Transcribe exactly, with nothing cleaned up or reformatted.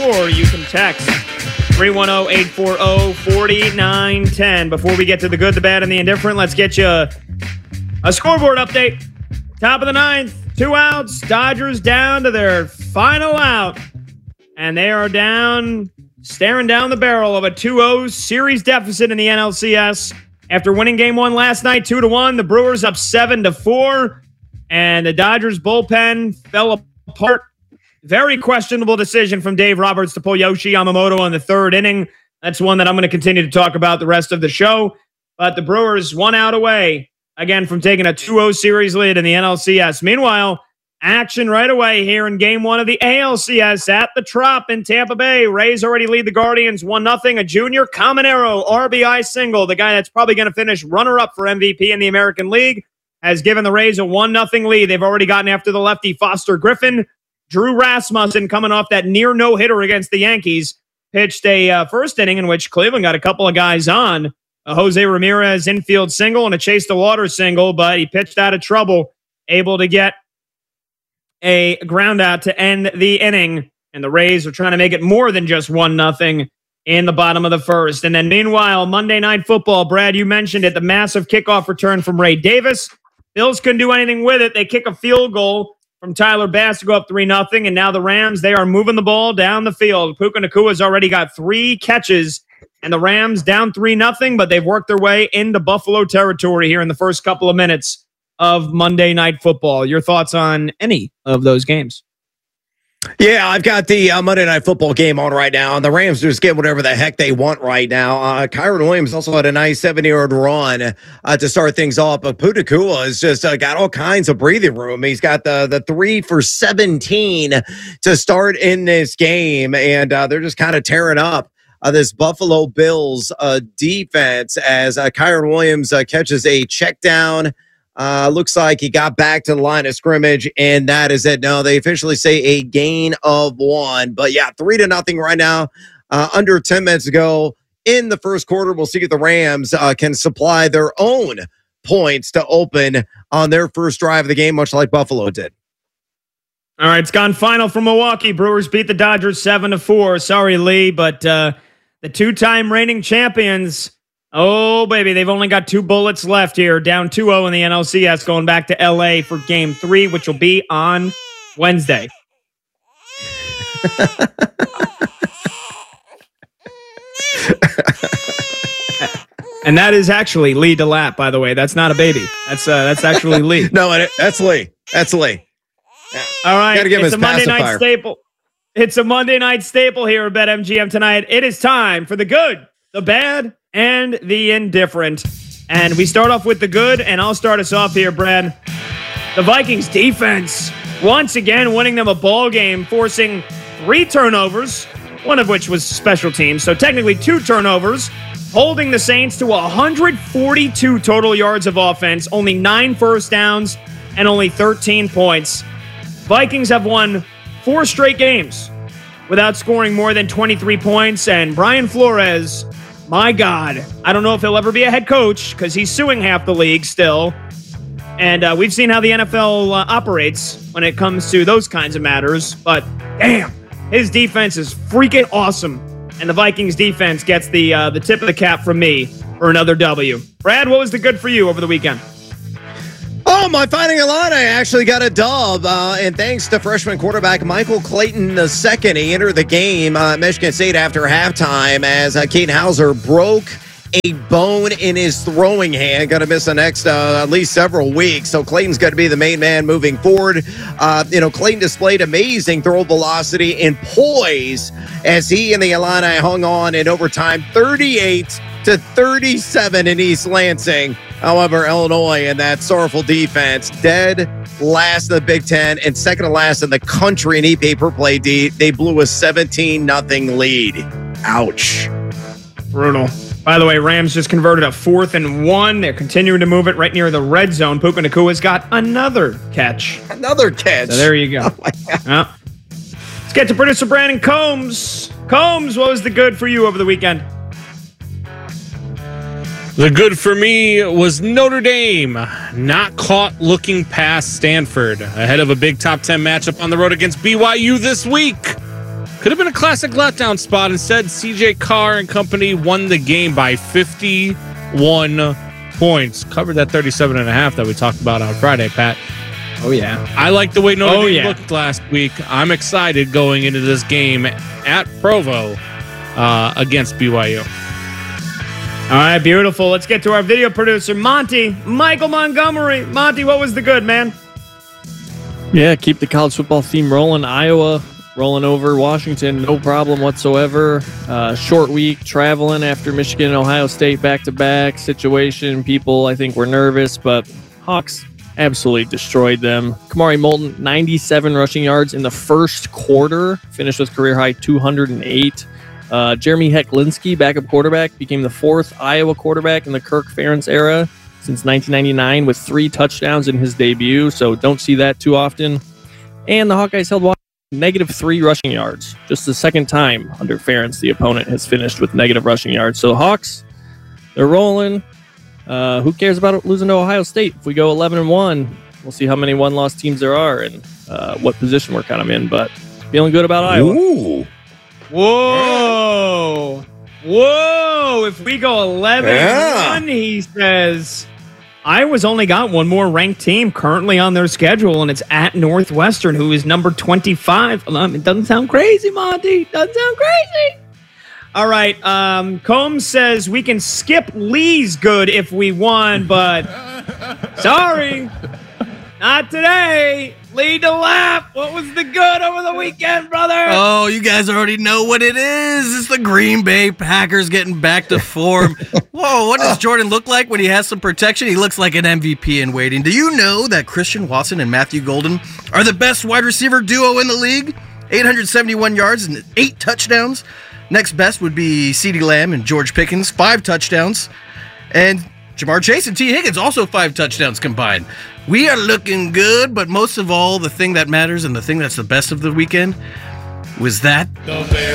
or you can text three one zero, eight four zero, four nine one zero. Before we get to the good, the bad, and the indifferent, let's get you a, a scoreboard update. Top of the ninth, two outs. Dodgers down to their final out. And they are down, staring down the barrel of a two oh series deficit in the N L C S. After winning game one last night, two to one, the Brewers up seven to four. And the Dodgers bullpen fell apart. Very questionable decision from Dave Roberts to pull Yoshi Yamamoto in the third inning. That's one that I'm going to continue to talk about the rest of the show. But the Brewers one out away, again, from taking a two oh series lead in the N L C S. Meanwhile, action right away here in game one of the A L C S at the Trop in Tampa Bay. Rays already lead the Guardians one nothing. A junior Caminero R B I single, the guy that's probably going to finish runner-up for M V P in the American League, has given the Rays a one nothing lead. They've already gotten after the lefty Foster Griffin. Drew Rasmussen, coming off that near no-hitter against the Yankees, pitched a uh, first inning in which Cleveland got a couple of guys on. A Jose Ramirez infield single and a Chase DeLauder single, but he pitched out of trouble, able to get a ground out to end the inning. And the Rays are trying to make it more than just one nothing in the bottom of the first. And then meanwhile, Monday Night Football, Brad, you mentioned it, the massive kickoff return from Ray Davis. Bills couldn't do anything with it. They kick a field goal from Tyler Bass to go up three nothing, and now the Rams, they are moving the ball down the field. Puka Nakua's already got three catches, and the Rams down three nothing, but they've worked their way into Buffalo territory here in the first couple of minutes of Monday Night Football. Your thoughts on any of those games? Yeah, I've got the uh, Monday Night Football game on right now, and the Rams just get whatever the heck they want right now. Uh, Kyron Williams also had a nice seventy-yard run uh, to start things off, but Puka Nacua has just uh, got all kinds of breathing room. He's got the the three for seventeen to start in this game, and uh, they're just kind of tearing up uh, this Buffalo Bills uh, defense as uh, Kyron Williams uh, catches a check down. Uh, looks like he got back to the line of scrimmage, and that is it. No, they officially say a gain of one. But yeah, three to nothing right now. Uh, under ten minutes ago in the first quarter. We'll see if the Rams uh, can supply their own points to open on their first drive of the game, much like Buffalo did. All right, it's gone final for Milwaukee. Brewers beat the Dodgers seven to four. Sorry, Lee, but uh, the two-time reigning champions. Oh, baby, they've only got two bullets left here. Down two oh in the N L C S, going back to L A for game three, which will be on Wednesday. And that is actually Lee DeLapp, by the way. That's not a baby. That's uh, that's actually Lee. No, that's Lee. That's Lee. Yeah. All right, Gotta give it's him a Monday pacifier. night staple. It's a Monday night staple here at BetMGM tonight. It is time for the good, the bad, and the indifferent. And we start off with the good, and I'll start us off here, Brad. The Vikings defense, once again, winning them a ball game, forcing three turnovers, one of which was special teams. So technically two turnovers, holding the Saints to one hundred forty-two total yards of offense, only nine first downs, and only thirteen points. Vikings have won four straight games without scoring more than twenty-three points, and Brian Flores, my God, I don't know if he'll ever be a head coach because he's suing half the league still. And uh, we've seen how the N F L uh, operates when it comes to those kinds of matters. But damn, his defense is freaking awesome. And the Vikings defense gets the uh, the tip of the cap from me for another W. Brad, what was the good for you over the weekend? Oh, my Fighting Illini actually got a dub, uh, and thanks to freshman quarterback Michael Clayton the second. He entered the game uh, at Michigan State after halftime as uh, Keaton Hauser broke a bone in his throwing hand. Going to miss the next uh, at least several weeks. So Clayton's got to be the main man moving forward. Uh, you know, Clayton displayed amazing throw velocity and poise as he and the Illini hung on in overtime, thirty-eight to thirty-seven in East Lansing. However, Illinois and that sorrowful defense, dead last in the Big Ten and second to last in the country in E P A per play D. They blew a seventeen nothing lead. Ouch. Brutal. By the way, Rams just converted a fourth and one. They're continuing to move it right near the red zone. Puka Nakua's got another catch. Another catch. So there you go. Oh my God. Yeah. Let's get to producer Brandon Combs. Combs, what was the good for you over the weekend? The good for me was Notre Dame not caught looking past Stanford ahead of a big top ten matchup on the road against B Y U this week. Could have been a classic letdown spot. Instead, C J Carr and company won the game by fifty-one points. Covered that thirty-seven and a half that we talked about on Friday, Pat. Oh, yeah. I like the way Notre Oh, Dame yeah. looked last week. I'm excited going into this game at Provo uh, against B Y U. All right, beautiful. Let's get to our video producer, Monty, Michael Montgomery. Monty, what was the good, man? Yeah, keep the college football theme rolling. Iowa rolling over Washington, no problem whatsoever. Uh, short week traveling after Michigan and Ohio State back-to-back situation. People, I think, were nervous, but Hawks absolutely destroyed them. Kamari Moulton, ninety-seven rushing yards in the first quarter, finished with career-high two hundred eight. Uh, Jeremy Hecklinski, backup quarterback, became the fourth Iowa quarterback in the Kirk Ferentz era since nineteen ninety-nine with three touchdowns in his debut, so don't see that too often. And the Hawkeyes held Washington negative three rushing yards. Just the second time under Ferentz the opponent has finished with negative rushing yards. So the Hawks, they're rolling. Uh, who cares about losing to Ohio State? If we go eleven and one, we'll see how many one-loss teams there are and uh, what position we're kind of in, but feeling good about Iowa. Ooh. Whoa. Whoa. If we go eleven Yeah. and one, he says, Iowa's only got one more ranked team currently on their schedule, and it's at Northwestern, who is number twenty-five. Um, it doesn't sound crazy, Monty. Doesn't sound crazy. All right. Um, Combs says we can skip Lee's good if we won, but sorry, not today. Lee DeLapp, what was the good over the weekend, brother? Oh, you guys already know what it is. It's the Green Bay Packers getting back to form. Whoa, what does Jordan look like when he has some protection? He looks like an M V P in waiting. Do you know that Christian Watson and Matthew Golden are the best wide receiver duo in the league? eight hundred seventy-one yards and eight touchdowns. Next best would be CeeDee Lamb and George Pickens, five touchdowns. And Jamar Chase and T. Higgins, also five touchdowns combined. We are looking good, but most of all, the thing that matters and the thing that's the best of the weekend was that